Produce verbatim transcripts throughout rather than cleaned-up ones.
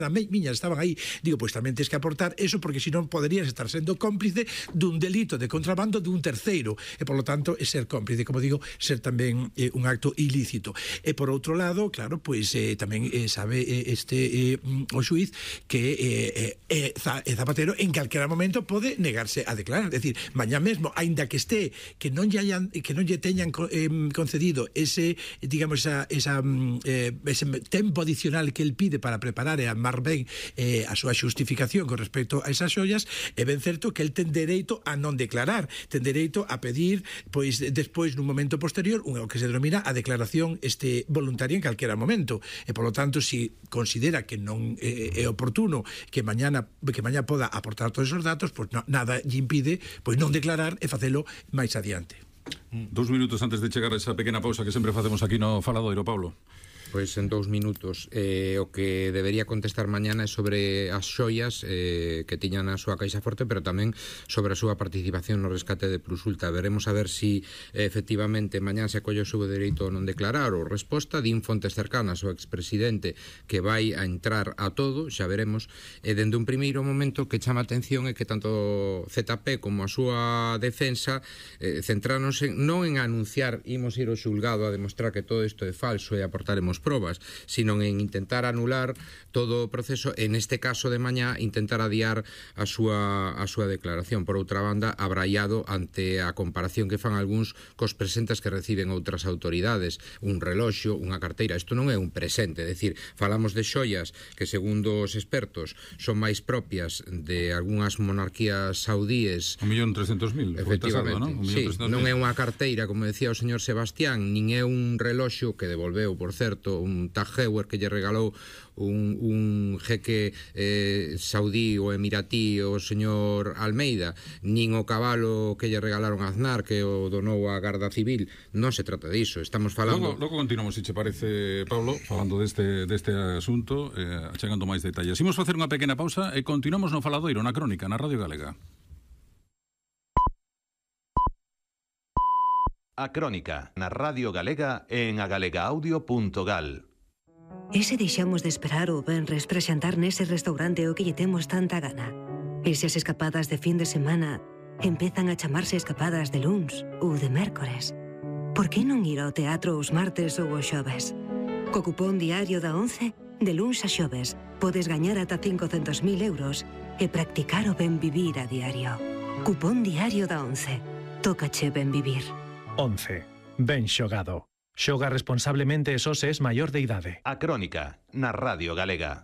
miñas estaban aí, digo, pois tamén tens que aportar eso, porque senón poderías estar sendo cómplice dun delito de contrabando dun terceiro, e polo tanto é ser cómplice, como digo, ser tamén eh, un acto ilícito. E por outro lado, claro, pois eh, tamén eh, sabe eh, este eh, o xuiz que eh, eh, eh, Zapatero en calquera momento pode negarse a declarar, é dicir, mañá mesmo, aínda que este que non lle hayan, que non lle teñan eh, concedido ese, digamos, esa, esa eh, ese tempo adicional que el pide para preparar e armar ben eh, a súa xustificación con respecto a esas xollas, é ben certo que el ten dereito a non declarar, ten dereito a pedir, pois, despois nun momento posterior, o que se denomina a declaración este voluntaria en calquera momento, e polo tanto, si considera que non eh, é oportuno que mañana que mañá poda aportar todos esos datos, pois no, nada lle impide pois non declarar e facelo máis adiante. Dous minutos antes de chegar a esa pequena pausa que sempre facemos aquí no Faladoiro, Pablo. Pois en dous minutos eh, o que debería contestar mañana é sobre as xoias eh, que tiñan a súa caixa forte, pero tamén sobre a súa participación no rescate de Plusulta. Veremos a ver si eh, efectivamente mañán se acolle o seu dereito a non declarar ou resposta. Din fontes cercanas ao expresidente que vai a entrar a todo, xa veremos. E dende un primeiro momento que chama a atención é que tanto Z P como a súa defensa eh, centranos en, non en anunciar imos ir ao xulgado a demostrar que todo isto é falso e aportaremos probas, sino en intentar anular todo o proceso, en este caso de mañá intentar adiar a súa a súa declaración. Por outra banda, abraiado ante a comparación que fan algúns cos presentes que reciben outras autoridades, un reloxo, unha carteira. Isto non é un presente, é dicir, falamos de xoias que segundo os expertos son máis propias de algunhas monarquías saudíes. un millón trescentos mil, efectivamente, tasado, ¿no? sí, non é unha carteira, como decía o señor Sebastián, nin é un reloxo que devolveu, por certo, un Tag Heuer que lle regalou un, un jeque eh, saudí ou emiratí o señor Almeida, nin o cabalo que lle regalaron a Aznar que o donou a Garda Civil. Non se trata diso, estamos falando... Logo, logo continuamos, se che parece, Pablo, falando deste, deste asunto, eh, achegando máis detalles. Imos facer unha pequena pausa e continuamos no Faladoiro, na Crónica, na Radio Galega. A Crónica, na Radio Galega e en agalegaaudio punto gal. E se deixamos de esperar o venres para xantar nese restaurante o que lle temos tanta gana? E se as escapadas de fin de semana empezan a chamarse escapadas de luns ou de mércores? Por que non ir ao teatro os martes ou os xoves? Co cupón diario da once, de luns a xoves, podes gañar ata cincocentos mil euros e practicar o ben vivir a diario. Cupón diario da once. Tócache ben vivir. once. Ben xogado. Xoga responsablemente e só se es maior de idade. A Crónica, na Radio Galega.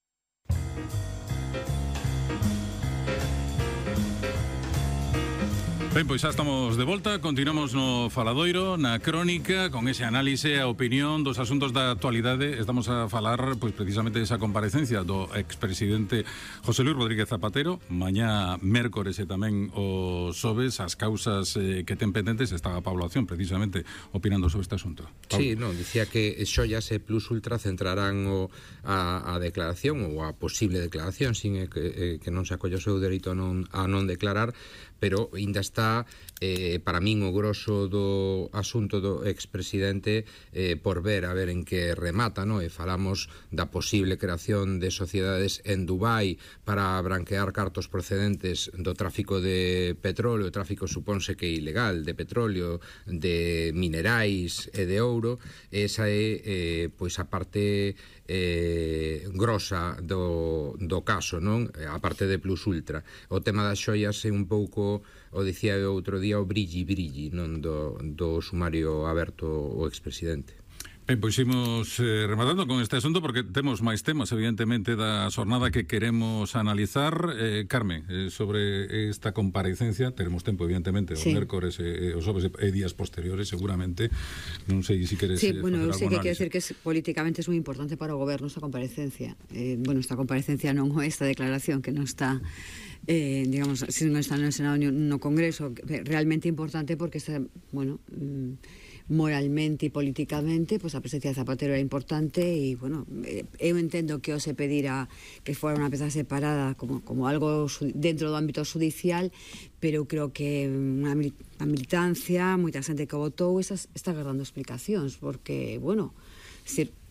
Ben, pois xa estamos de volta, continuamos no Faladoiro, na Crónica, con ese análise, a opinión dos asuntos da actualidade. Estamos a falar, pois, precisamente desa comparecencia do expresidente José Luis Rodríguez Zapatero. Mañá, mércores e tamén o xoves, as causas eh, que ten pendentes. Está a población, precisamente, opinando sobre este asunto. Pablo. Sí, non, dicía que xollas e Plus Ultra centrarán o, a, a declaración ou a posible declaración, sin eh, que, eh, que non se acolle o seu dereito a non, a non declarar, pero ainda está eh, para min o grosso do asunto do expresidente eh, por ver, a ver en que remata, no? E falamos da posible creación de sociedades en Dubai para branquear cartos procedentes do tráfico de petróleo. O tráfico supónse que é ilegal, de petróleo, de minerais e de ouro. Esa é eh, pois a parte eh, grosa do, do caso, non? A parte de Plus Ultra. O tema das xoias é un pouco, o dicía outro día, o brilli brilli, non, do, do sumario aberto o expresidente. Ben, pois imos eh, rematando con este asunto porque temos máis temas, evidentemente, da xornada que queremos analizar. eh, Carmen, eh, sobre esta comparecencia teremos tempo, evidentemente, sí. Os mércores e eh, os xoves e días posteriores, seguramente. Non sei se si queres sí, eh, bueno, eu sei que quero decir que es, políticamente es moi importante para o goberno esta comparecencia. Eh, bueno, esta comparecencia non é esta declaración que non está... Eh, digamos, se non está no Senado no Congreso, realmente importante porque está, bueno, moralmente e políticamente, pues a presencia de Zapatero era importante e, bueno, eh, eu entendo que o se pedira que fora unha peza separada como, como algo dentro do ámbito judicial, pero eu creo que unha militancia, moita xente que votou, está, está agardando explicacións, porque, bueno, se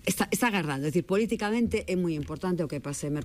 está, está agardando, é dicir, políticamente é moi importante o que pase